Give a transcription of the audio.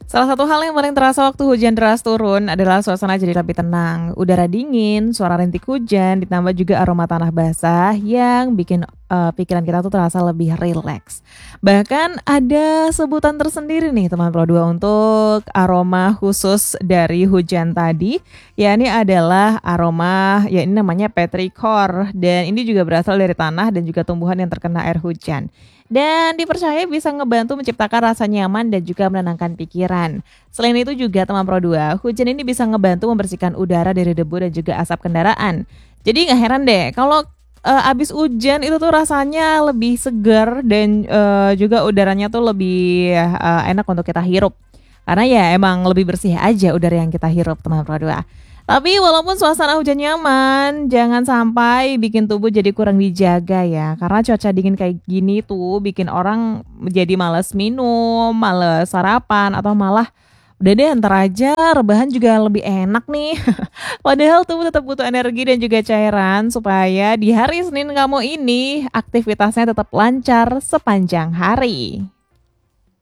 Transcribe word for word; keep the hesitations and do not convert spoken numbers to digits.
Salah satu hal yang paling terasa waktu hujan deras turun adalah suasana jadi lebih tenang. Udara dingin, suara rintik hujan, ditambah juga aroma tanah basah yang bikin eh, pikiran kita tuh terasa lebih rileks. Bahkan ada sebutan tersendiri nih teman Pro dua untuk aroma khusus dari hujan tadi, yakni adalah aroma, ya ini namanya petrichor, dan ini juga berasal dari tanah dan juga tumbuhan yang terkena air hujan. Dan dipercaya bisa ngebantu menciptakan rasa nyaman dan juga menenangkan pikiran. Selain itu juga teman Pro dua, hujan ini bisa ngebantu membersihkan udara dari debu dan juga asap kendaraan. Jadi nggak heran deh kalau eh, abis hujan itu tuh rasanya lebih segar dan eh, juga udaranya tuh lebih eh, enak untuk kita hirup. Karena ya emang lebih bersih aja udara yang kita hirup teman Pro dua. Tapi walaupun suasana hujan nyaman, jangan sampai bikin tubuh jadi kurang dijaga ya. Karena cuaca dingin kayak gini tuh bikin orang jadi males minum, males sarapan, atau malah udah deh ntar aja rebahan juga lebih enak nih. Padahal tubuh tetap butuh energi dan juga cairan supaya di hari Senin kamu ini aktivitasnya tetap lancar sepanjang hari.